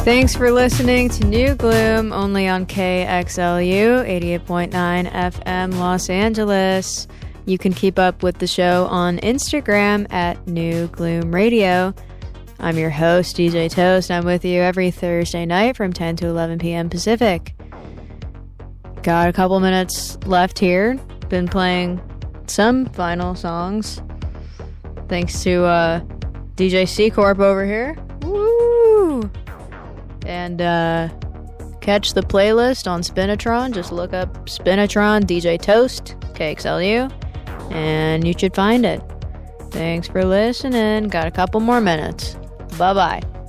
Thanks for listening to New Gloom, only on KXLU 88.9 FM Los Angeles. You can keep up with the show on Instagram at New Gloom Radio. I'm your host, DJ Toast. I'm with you every Thursday night from 10 to 11 p.m. Pacific. Got a couple minutes left here. Been playing some vinyl songs. Thanks to DJ C Corp over here. Woo! And catch the playlist on Spinatron. Just look up Spinatron DJ Toast, KXLU, and you should find it. Thanks for listening. Got a couple more minutes. Bye-bye.